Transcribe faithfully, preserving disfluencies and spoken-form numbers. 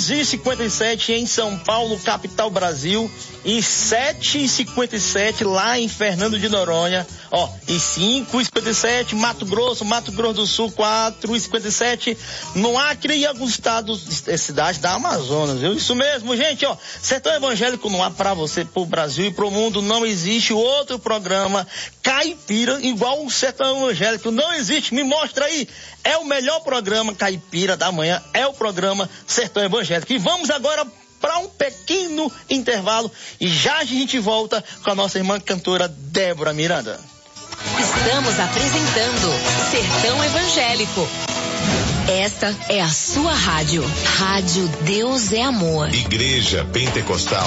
onze e cinquenta e sete em São Paulo, capital Brasil, e sete e cinquenta e sete lá em Fernando de Noronha, ó, e cinco e cinquenta e sete Mato Grosso, Mato Grosso do Sul, quatro e cinquenta e sete no Acre e alguns estados, cidades da Amazonas, viu? Isso mesmo, gente, ó, Sertão Evangélico no ar pra você, pro Brasil e pro mundo. Não existe outro programa caipira igual o Sertão Evangélico, não existe, me mostra aí. É o melhor programa caipira da manhã, é o programa Sertão Evangélico. E vamos agora para um pequeno intervalo e já a gente volta com a nossa irmã cantora Débora Miranda. Estamos apresentando Sertão Evangélico. Esta é a sua rádio. Rádio Deus é Amor. Igreja Pentecostal